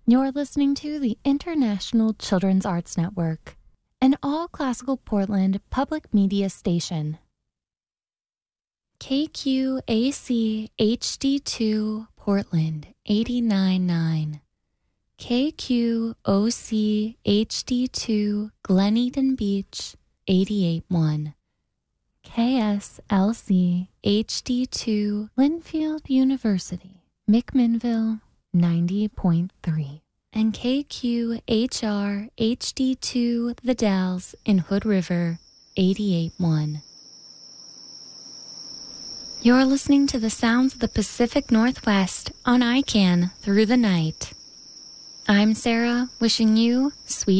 You're listening to the International Children's Arts Network, an all-classical Portland public media station. KQAC HD2 Portland 89.9. KQOC HD2 Glen Eden Beach 88.1. KSLC HD2 Linfield University, McMinnville 90.3. And KQHR HD2 The Dalles in Hood River 88.1. You're listening to the sounds of the Pacific Northwest on ICANN through the night. I'm Sarah, wishing you sweet